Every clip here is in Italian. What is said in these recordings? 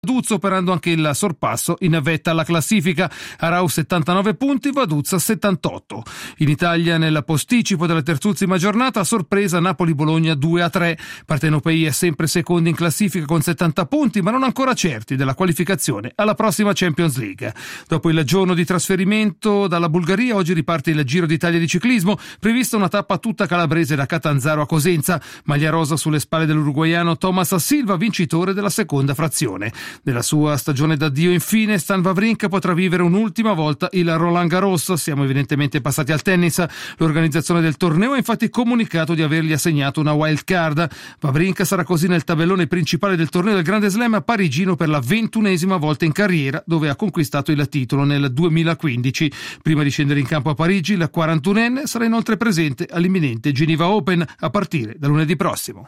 Vaduz, operando anche il sorpasso in vetta alla classifica. Arau 79 punti, Vaduz 78. In Italia, nel posticipo della terzultima giornata, sorpresa Napoli-Bologna 2-3. Partenopei è sempre secondo in classifica con 70 punti, ma non ancora certi della qualificazione alla prossima Champions League. Dopo il giorno di trasferimento dalla Bulgaria, oggi riparte il Giro d'Italia di ciclismo, prevista una tappa tutta calabrese da Catanzaro a Cosenza. Maglia rosa sulle spalle dell'uruguaiano Thomas Silva, vincitore della seconda frazione. Nella sua stagione d'addio, infine, Stan Wawrinka potrà vivere un'ultima volta il Roland Garros. Siamo evidentemente passati al tennis. L'organizzazione del torneo ha infatti comunicato di avergli assegnato una wild card. Wawrinka sarà così nel tabellone principale del torneo del Grande Slam parigino per la 21esima volta in carriera, dove ha conquistato il titolo nel 2015. Prima di scendere in campo a Parigi, il 41enne sarà inoltre presente all'imminente Geneva Open a partire da lunedì prossimo.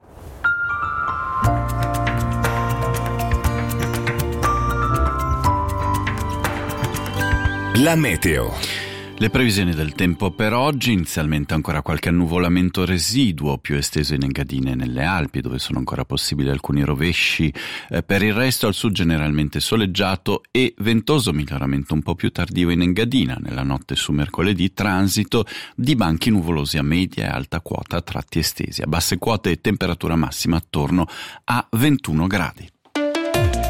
La meteo. Le previsioni del tempo per oggi: inizialmente ancora qualche annuvolamento residuo più esteso in Engadine e nelle Alpi, dove sono ancora possibili alcuni rovesci. Per il resto al sud generalmente soleggiato e ventoso, miglioramento un po' più tardivo in Engadina. Nella notte su mercoledì transito di banchi nuvolosi a media e alta quota a tratti estesi. A basse quote temperatura massima attorno a 21 gradi.